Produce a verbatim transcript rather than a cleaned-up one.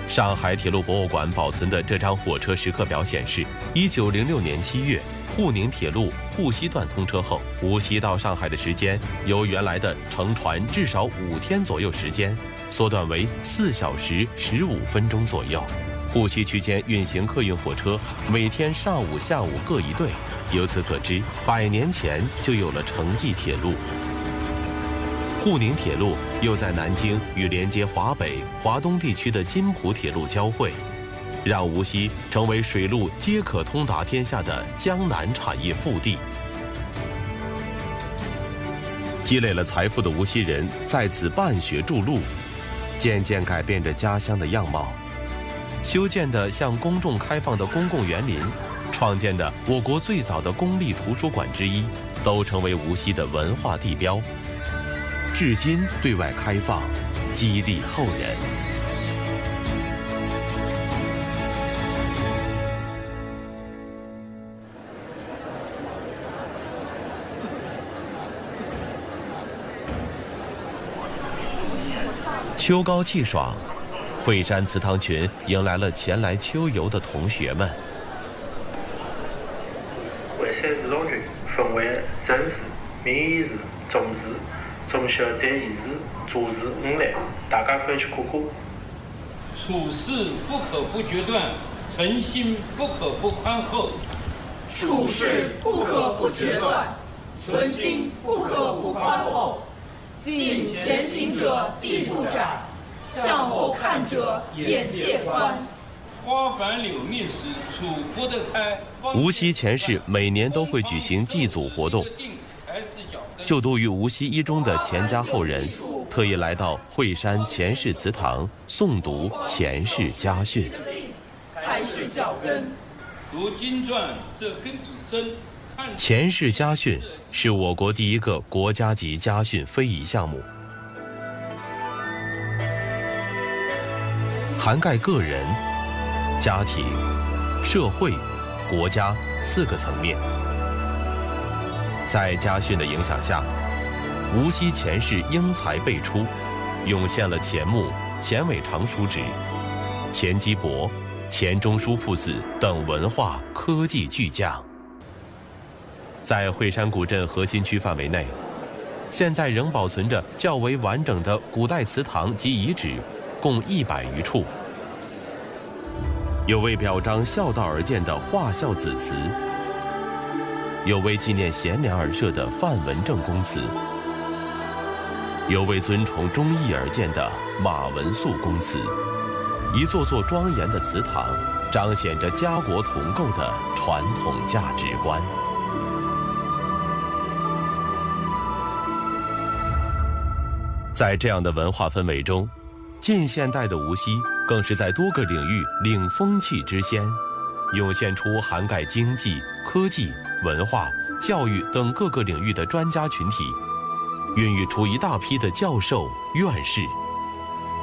上海铁路博物馆保存的这张火车时刻表显示，一九零六年七月，沪宁铁路沪西段通车后，无锡到上海的时间由原来的乘船至少五天左右时间，缩短为四小时十五分钟左右。沪西区间运行客运火车，每天上午、下午各一对。由此可知，百年前就有了城际铁路。沪宁铁路又在南京与连接华北、华东地区的津浦铁路交汇，让无锡成为水陆皆可通达天下的江南产业腹地。积累了财富的无锡人在此办学筑路，渐渐改变着家乡的样貌。修建的向公众开放的公共园林，创建的我国最早的公立图书馆之一，都成为无锡的文化地标，至今对外开放，激励后人。秋高气爽，惠山祠堂群迎来了前来秋游的同学们。 惠山祠堂群分为辰时、明夷时、中时、中秋节一时、主时五类，大家可以去看看。 处事不可不决断，诚心不可不宽厚。 处事不可不决断，存心不可不宽厚。近前行者地不窄，向后看者眼界宽。 花繁柳密时，楚国的开。 无锡前市每年都会举行祭祖活动，就读于无锡一中的钱家后人特意来到惠山钱氏祠堂诵读钱氏家训。 才是脚跟。 读经传，这根已深。 钱氏家训是我国第一个国家级家训非遗项目，涵盖个人、家庭、社会、国家四个层面。在家训的影响下，无锡钱氏英才辈出，涌现了钱穆、钱伟长叔侄、钱基博、钱钟书父子等文化科技巨匠。在惠山古镇核心区范围内，现在仍保存着较为完整的古代祠堂及遗址，共一百余处。有为表彰孝道而建的化孝子祠，有为纪念贤良而设的范文正公祠，有为尊崇忠义而建的马文素公祠。一座座庄严的祠堂，彰显着家国同构的传统价值观。在这样的文化氛围中，近现代的无锡更是在多个领域领风气之先，涌现出涵盖经济、科技、文化、教育等各个领域的专家群体，孕育出一大批的教授、院士。